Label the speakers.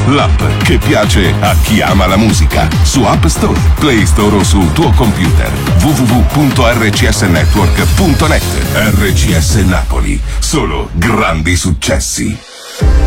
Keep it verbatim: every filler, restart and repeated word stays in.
Speaker 1: l'app che piace a chi ama la musica. Su App Store, Play Store o sul tuo computer. w w w punto r c s network punto net. R C S Napoli, solo grandi successi.